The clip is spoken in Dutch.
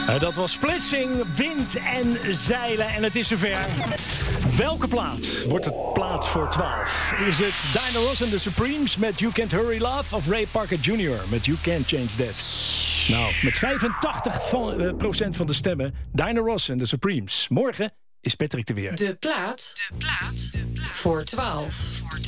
Dat was splitsing, wind en zeilen en het is zover. Welke plaat wordt het plaat voor 12? Is het Diana Ross and the Supremes met You Can't Hurry Love of Ray Parker Jr. met You Can't Change That? Nou, met 85% van de stemmen Diana Ross and the Supremes. Morgen is Patrick er weer. De plaat voor 12.